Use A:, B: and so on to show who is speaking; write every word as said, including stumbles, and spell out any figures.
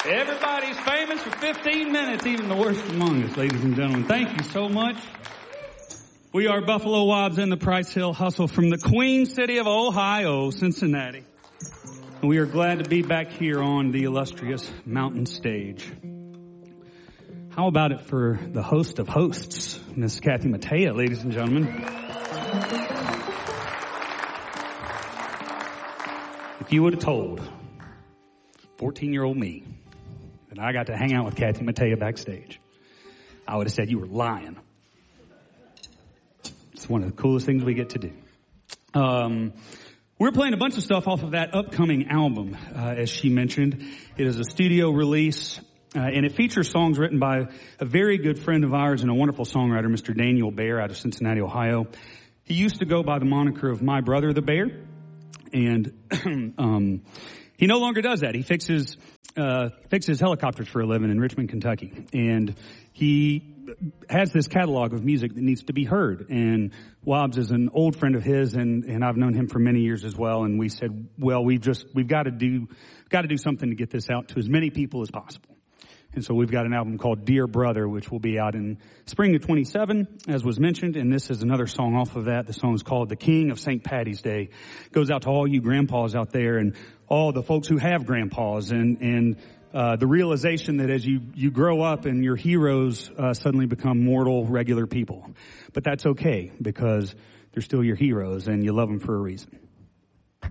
A: Everybody's famous for fifteen minutes, even the worst among us, ladies and gentlemen. Thank you so much. We are Buffalo Wobs and the Price Hill Hustle from the Queen City of Ohio, Cincinnati. And we are glad to be back here on the illustrious mountain stage. How about it for the host of hosts, Miss Kathy Mattea, ladies and gentlemen. If you would have told fourteen-year-old me that I got to hang out with Kathy Mattea backstage, I would have said you were lying. It's one of the coolest things we get to do. Um, we're playing a bunch of stuff off of that upcoming album, uh, as she mentioned. It is a studio release, uh, and it features songs written by a very good friend of ours and a wonderful songwriter, Mister Daniel Bear, out of Cincinnati, Ohio. He used to go by the moniker of My Brother the Bear, and um, he no longer does that. He fixes uh fixes helicopters for a living in Richmond, Kentucky, and he has this catalog of music that needs to be heard. And Wobbs is an old friend of his, and and I've known him for many years as well. And we said, well, we just we've got to do got to do something to get this out to as many people as possible. And so we've got an album called Dear Brother, which will be out in spring of twenty-seven, as was mentioned. And this is another song off of that. The song is called The King of Saint Patty's Day. It goes out to all you grandpas out there and all the folks who have grandpas, and, and, uh, the realization that as you, you grow up and your heroes, uh, suddenly become mortal, regular people. But that's okay, because they're still your heroes and you love them for a reason.